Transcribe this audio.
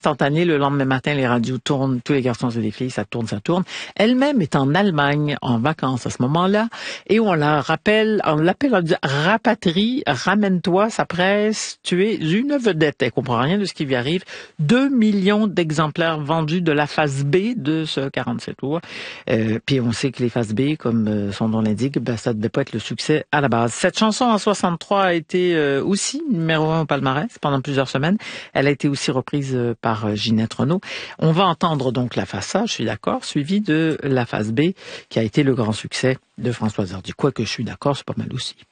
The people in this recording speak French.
instantané. Le lendemain matin, les radios tournent, tous les garçons et les filles, ça tourne, ça tourne. Elle-même est en Allemagne, en vacances à ce moment-là, et on l'appelle, on dit rapatrie, ramène-toi, ça presse, tu es une vedette. Elle comprend rien de ce qui lui arrive. 2 millions d'exemplaires vendus de la phase B de ce 47 tours. Puis on sait que les phases B, comme son nom l'indique, ça devait pas être le succès à la base. Cette chanson en 63 a été aussi numéro 1 au palmarès pendant plusieurs semaines. Elle a été aussi reprise par Ginette Renault. On va entendre donc la face A, je suis d'accord, suivie de la face B, qui a été le grand succès de Françoise Hardy. Quoique je suis d'accord, c'est pas mal aussi.